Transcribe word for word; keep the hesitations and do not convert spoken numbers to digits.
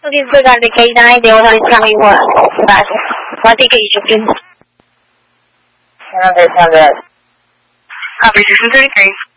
disregard kay na hindi ko nalit lang iwa. Basta, mati kay Jokin. Ano guys, ano guys? Copy, this is thirty-three.